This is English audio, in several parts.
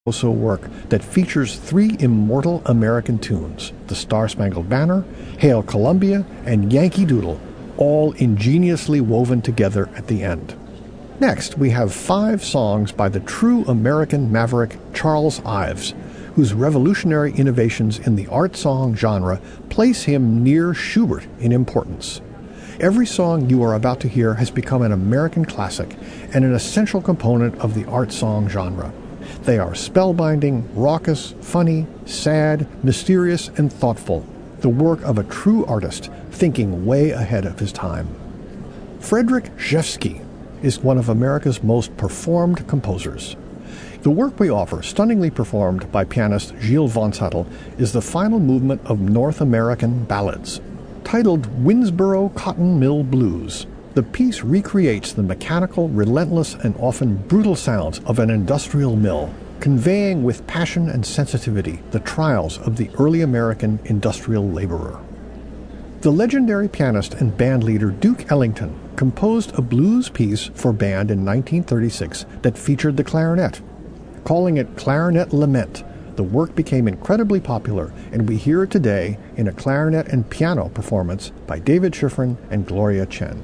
Also work that features three immortal American tunes, The Star-Spangled Banner, Hail Columbia, and Yankee Doodle, all ingeniously woven together at the end. Next, we have 5 songs by the true American maverick Charles Ives, whose revolutionary innovations in the art song genre place him near Schubert in importance. Every song you are about to hear has become an American classic and an essential component of the art song genre. They are spellbinding, raucous, funny, sad, mysterious, and thoughtful, the work of a true artist thinking way ahead of his time. Frederic Rzewski is one of America's most performed composers. The work we offer, stunningly performed by pianist Gilles Wonsatel, is the final movement of North American ballads. Titled Winnsboro Cotton Mill Blues, the piece recreates the mechanical, relentless, and often brutal sounds of an industrial mill, conveying with passion and sensitivity the trials of the early American industrial laborer. The legendary pianist and bandleader Duke Ellington composed a blues piece for band in 1936 that featured the clarinet. Calling it Clarinet Lament, the work became incredibly popular, and we hear it today in a clarinet and piano performance by David Schifrin and Gloria Chen.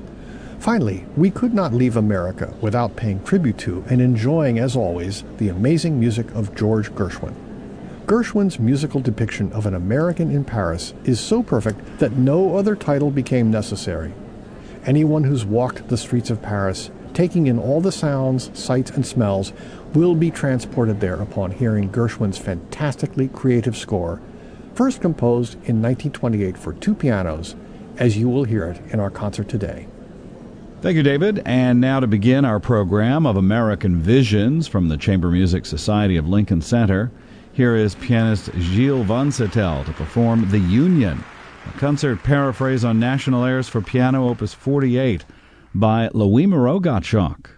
Finally, we could not leave America without paying tribute to and enjoying, as always, the amazing music of George Gershwin. Gershwin's musical depiction of an American in Paris is so perfect that no other title became necessary. Anyone who's walked the streets of Paris, taking in all the sounds, sights, and smells, will be transported there upon hearing Gershwin's fantastically creative score, first composed in 1928 for 2 pianos, as you will hear it in our concert today. Thank you, David. And now to begin our program of American Visions from the Chamber Music Society of Lincoln Center, here is pianist Gilles Wonsatel to perform The Union, a concert paraphrase on national airs for piano, opus 48, by Louis Moreau Gottschalk.